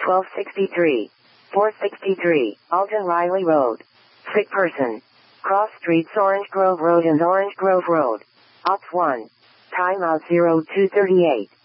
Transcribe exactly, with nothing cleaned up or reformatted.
twelve sixty-three. four sixty-three, Alton Riley Road. Sick person. Cross Streets Orange Grove Road and Orange Grove Road. Ops one. Time out zero two thirty-eight.